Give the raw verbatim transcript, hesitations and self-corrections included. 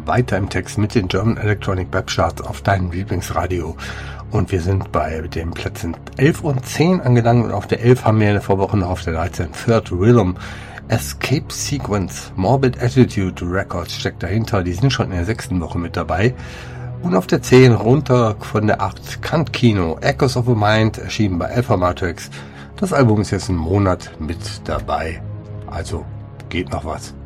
weiter im Text mit den German Electronic Web Charts auf deinem Lieblingsradio. Und wir sind bei den Plätzen elf und zehn angelangt und auf der elf haben wir in der Vorwoche noch auf der dreizehn Third Rhythm. Escape Sequence, Morbid Attitude Records steckt dahinter, die sind schon in der sechsten Woche mit dabei. Und auf der zehn runter von der acht Kant Kino, Echoes of a Mind, erschienen bei Alpha Matrix. Das Album ist jetzt einen Monat mit dabei, also geht noch was.